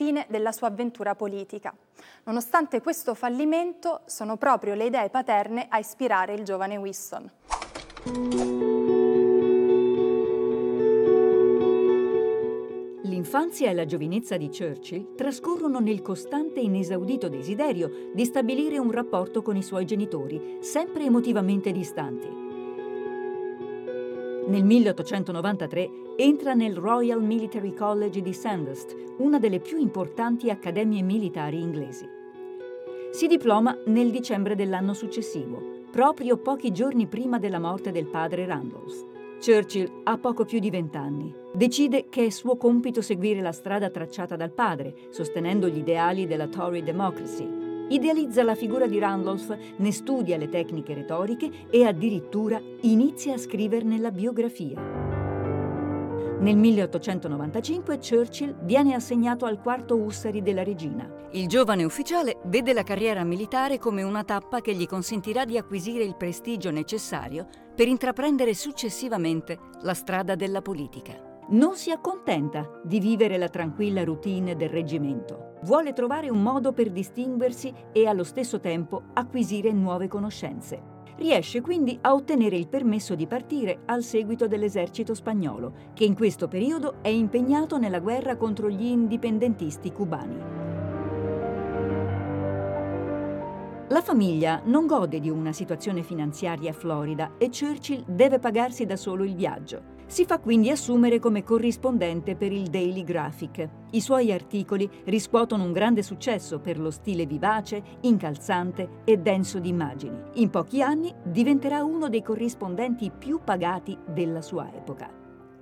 fine della sua avventura politica. Nonostante questo fallimento, sono proprio le idee paterne a ispirare il giovane Winston. L'infanzia e la giovinezza di Churchill trascorrono nel costante e inesaudito desiderio di stabilire un rapporto con i suoi genitori, sempre emotivamente distanti. Nel 1893 entra nel Royal Military College di Sandhurst, una delle più importanti accademie militari inglesi. Si diploma nel dicembre dell'anno successivo, proprio pochi giorni prima della morte del padre Randolph. Churchill ha poco più di 20 anni. Decide che è suo compito seguire la strada tracciata dal padre, sostenendo gli ideali della Tory Democracy. Idealizza la figura di Randolph, ne studia le tecniche retoriche e addirittura inizia a scriverne la biografia. Nel 1895 Churchill viene assegnato al 4° Ussari della Regina. Il giovane ufficiale vede la carriera militare come una tappa che gli consentirà di acquisire il prestigio necessario per intraprendere successivamente la strada della politica. Non si accontenta di vivere la tranquilla routine del reggimento. Vuole trovare un modo per distinguersi e allo stesso tempo acquisire nuove conoscenze. Riesce quindi a ottenere il permesso di partire al seguito dell'esercito spagnolo, che in questo periodo è impegnato nella guerra contro gli indipendentisti cubani. La famiglia non gode di una situazione finanziaria florida e Churchill deve pagarsi da solo il viaggio. Si fa quindi assumere come corrispondente per il Daily Graphic. I suoi articoli riscuotono un grande successo per lo stile vivace, incalzante e denso di immagini. In pochi anni diventerà uno dei corrispondenti più pagati della sua epoca.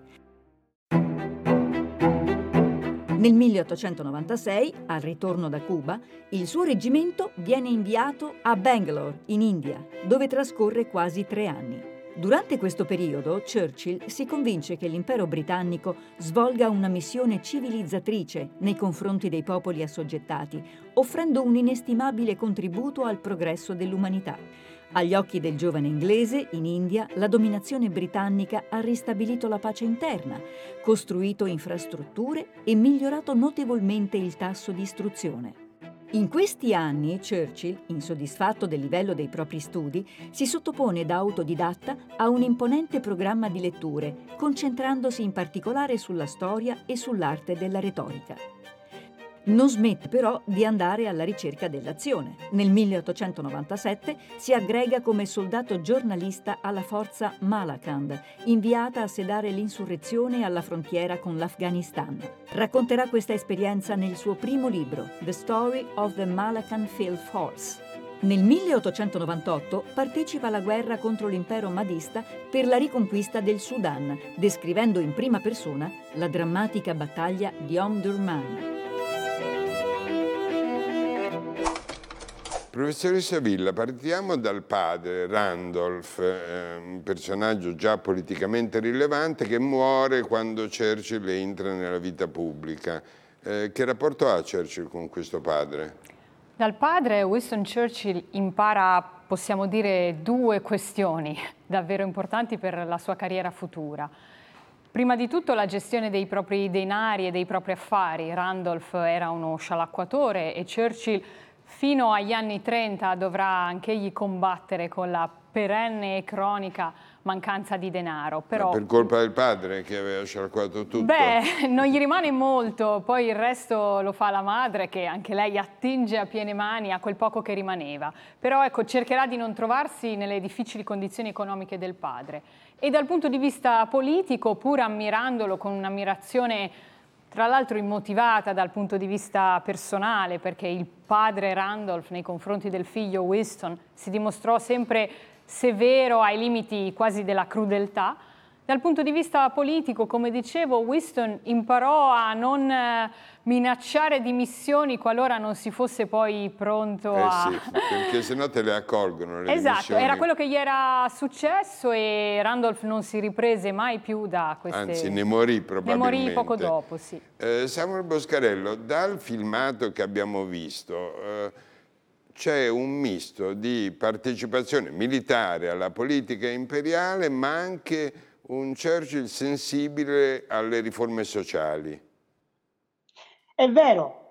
Nel 1896, al ritorno da Cuba, il suo reggimento viene inviato a Bangalore, in India, dove trascorre quasi 3 anni. Durante questo periodo, Churchill si convince che l'impero britannico svolga una missione civilizzatrice nei confronti dei popoli assoggettati, offrendo un inestimabile contributo al progresso dell'umanità. Agli occhi del giovane inglese, in India, la dominazione britannica ha ristabilito la pace interna, costruito infrastrutture e migliorato notevolmente il tasso di istruzione. In questi anni Churchill, insoddisfatto del livello dei propri studi, si sottopone da autodidatta a un imponente programma di letture, concentrandosi in particolare sulla storia e sull'arte della retorica. Non smette però di andare alla ricerca dell'azione. Nel 1897 si aggrega come soldato giornalista alla forza Malakand, inviata a sedare l'insurrezione alla frontiera con l'Afghanistan. Racconterà questa esperienza nel suo primo libro, The Story of the Malakand Field Force. Nel 1898 partecipa alla guerra contro l'impero mahdista per la riconquista del Sudan, descrivendo in prima persona la drammatica battaglia di Omdurman. Professoressa Villa, partiamo dal padre, Randolph, un personaggio già politicamente rilevante che muore quando Churchill entra nella vita pubblica. Che rapporto ha Churchill con questo padre? Dal padre Winston Churchill impara, possiamo dire, 2 questioni davvero importanti per la sua carriera futura. Prima di tutto la gestione dei propri denari e dei propri affari. Randolph era uno scialacquatore e Churchill fino agli anni 30 dovrà anch'egli combattere con la perenne e cronica mancanza di denaro. Però, per colpa del padre che aveva scialacquato tutto? Beh, non gli rimane molto, poi il resto lo fa la madre che anche lei attinge a piene mani a quel poco che rimaneva. Però ecco, cercherà di non trovarsi nelle difficili condizioni economiche del padre. E dal punto di vista politico, pur ammirandolo con un'ammirazione tra l'altro immotivata dal punto di vista personale, perché il padre Randolph nei confronti del figlio Winston si dimostrò sempre severo ai limiti quasi della crudeltà. Dal punto di vista politico, come dicevo, Winston imparò a non minacciare dimissioni qualora non si fosse poi pronto a... Sì, perché sennò te le accolgono le Esatto, dimissioni. era quello che gli era successo e Randolph non si riprese mai più da queste... Anzi, ne morì probabilmente. Ne morì poco dopo, sì. Samuel Boscarello, dal filmato che abbiamo visto... c'è un misto di partecipazione militare alla politica imperiale, ma anche un Churchill sensibile alle riforme sociali. È vero,